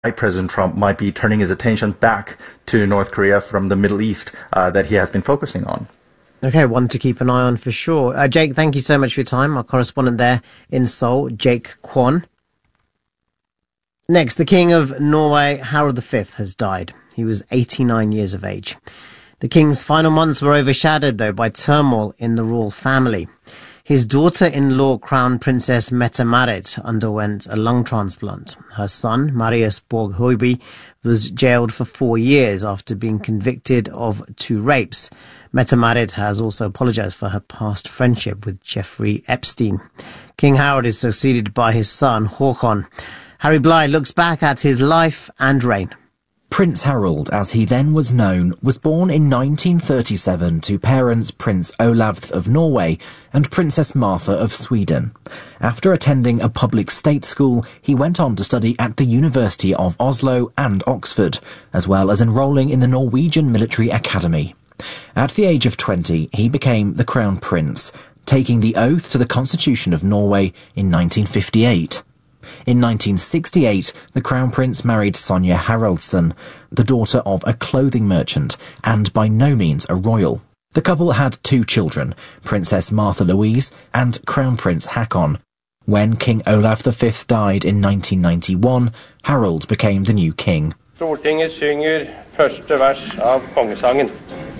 President Trump might be turning his attention back to North Korea from the Middle East that he has been focusing on. Okay, one to keep an eye on for sure. Jake, thank you so much for your time. Our correspondent there in Seoul, Jake Kwon. Next, the King of Norway, Harald V, has died. He was 89 years of age. The King's final months were overshadowed, though, by turmoil in the royal family. His daughter-in-law, Crown Princess Mette-Marit, underwent a lung transplant. Her son, Marius Borg-Høiby, was jailed for 4 years after being convicted of 2 rapes. Mette-Marit has also apologized for her past friendship with Jeffrey Epstein. King Harald is succeeded by his son, Håkon. Harry Bly looks back at his life and reign. Prince Harald, as he then was known, was born in 1937 to parents Prince Olav of Norway and Princess Martha of Sweden. After attending a public state school, he went on to study at the University of Oslo and Oxford, as well as enrolling in the Norwegian Military Academy. At the age of 20, he became the Crown Prince, taking the oath to the Constitution of Norway in 1958. In 1968, the Crown Prince married Sonja Haraldsson, the daughter of a clothing merchant, and by no means a royal. The couple had 2 children, Princess Martha Louise and Crown Prince Haakon. When King Olav V died in 1991, Harald became the new king. Stortinget synger første vers av kongesangen.